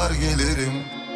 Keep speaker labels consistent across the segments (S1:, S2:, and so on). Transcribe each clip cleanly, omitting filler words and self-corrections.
S1: uğrar gelirim.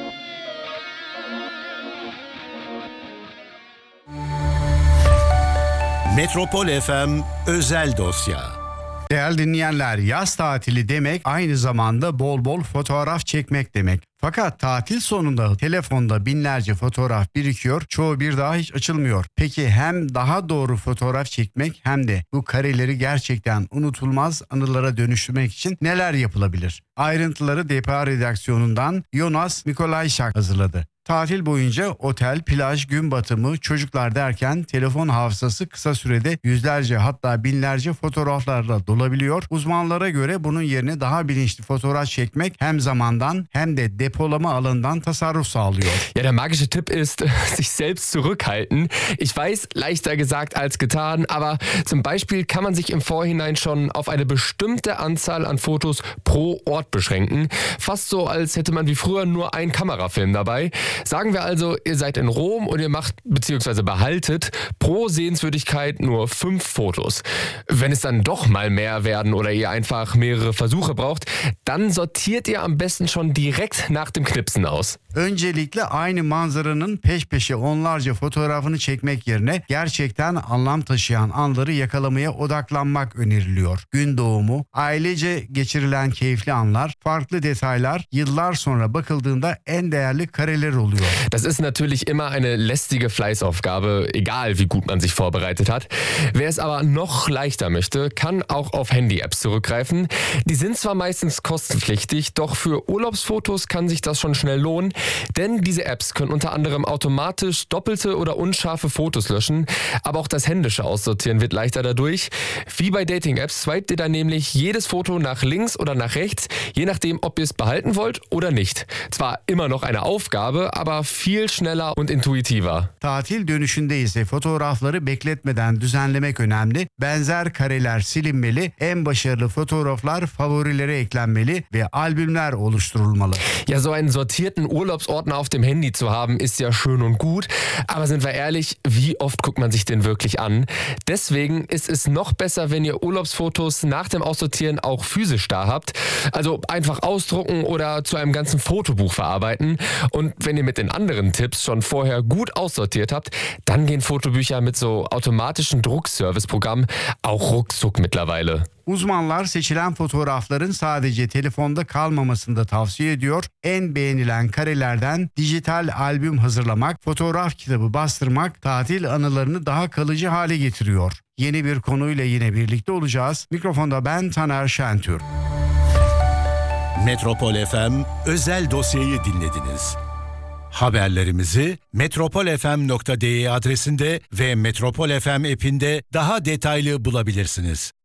S2: Metropol FM özel dosya.
S3: Değerli dinleyenler, yaz tatili demek aynı zamanda bol bol fotoğraf çekmek demek. Fakat tatil sonunda telefonda binlerce fotoğraf birikiyor, çoğu bir daha hiç açılmıyor. Peki hem daha doğru fotoğraf çekmek hem de bu kareleri gerçekten unutulmaz anılara dönüştürmek için neler yapılabilir? Ayrıntıları DPA redaksiyonundan Jonas Mikolayşak hazırladı. Tatil boyunca otel, plaj, gün batımı, çocuklar derken telefon hafızası kısa sürede yüzlerce hatta binlerce fotoğraflarla dolabiliyor. Uzmanlara göre bunun yerine daha bilinçli fotoğraf çekmek hem zamandan hem de depolama alanından tasarruf sağlıyor.
S4: Ja, der magische Tipp ist, sich selbst zurückhalten. Ich weiß, leichter gesagt als getan, aber zum Beispiel kann man sich im Vorhinein schon auf eine bestimmte Anzahl an Fotos pro Ort beschränken. Fast so, als hätte man wie früher nur einen Kamerafilm dabei. Sagen wir also, ihr seid in Rom und ihr macht bzw. behaltet pro Sehenswürdigkeit nur 5 Fotos. Wenn es dann doch mal mehr werden oder ihr einfach mehrere Versuche braucht, dann sortiert ihr am besten schon direkt nach dem Knipsen aus.
S3: Öncelikle aynı manzaranın peş peşe onlarca fotoğrafını çekmek yerine gerçekten anlam taşıyan anları yakalamaya odaklanmak öneriliyor. Gün doğumu, ailece geçirilen keyifli anlar, farklı detaylar yıllar sonra bakıldığında en değerli kareler oluyor.
S4: Das ist natürlich immer eine lästige Fleißaufgabe, egal wie gut man sich vorbereitet hat. Wer es aber noch leichter möchte, kann auch auf Handy-Apps zurückgreifen. Die sind zwar meistens kostenpflichtig, doch für Urlaubsfotos kann sich das schon schnell lohnen, denn diese Apps können unter anderem automatisch doppelte oder unscharfe Fotos löschen, aber auch das händische Aussortieren wird leichter dadurch. Wie bei Dating-Apps swipet ihr dann nämlich jedes Foto nach links oder nach rechts, je nachdem, ob ihr es behalten wollt oder nicht. Zwar immer noch eine Aufgabe, aber viel schneller und intuitiver.
S3: Tatil dönüşünde ise fotoğrafları bekletmeden düzenlemek önemli. Benzer kareler silinmeli, en başarılı fotoğraflar favorilere eklenmeli ve albümler oluşturulmalı.
S4: Ja, so einen sortierten Urlaubsordner auf dem Handy zu haben, ist ja schön und gut. Aber sind wir ehrlich, wie oft guckt man sich den wirklich an? Deswegen ist es noch besser, wenn ihr Urlaubsfotos nach dem Aussortieren auch physisch da habt. Also einfach ausdrucken oder zu einem ganzen Fotobuch verarbeiten. Und wenn ihr mit den anderen Tipps schon vorher gut aussortiert habt, dann gehen Fotobücher mit so automatischen Druckservice-Programmen auch ruckzuck mittlerweile.
S3: Uzmanlar seçilen fotoğrafların sadece telefonda kalmamasını da tavsiye ediyor. En beğenilen karelerden dijital albüm hazırlamak, fotoğraf kitabı bastırmak tatil anılarını daha kalıcı hale getiriyor. Yeni bir konuyla yine birlikte olacağız. Mikrofonda ben Taner Şentürk.
S2: Metropol FM özel dosyayı dinlediniz. Haberlerimizi metropolfm.de adresinde ve Metropol FM app'inde daha detaylı bulabilirsiniz.